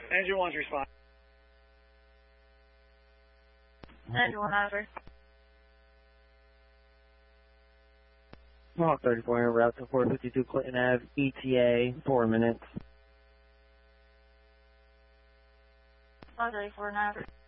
Engine 1's respond. Engine 1 over. Hawk 34 en route to 452 Clinton Ave, ETA, 4 minutes. Hawk 34 over.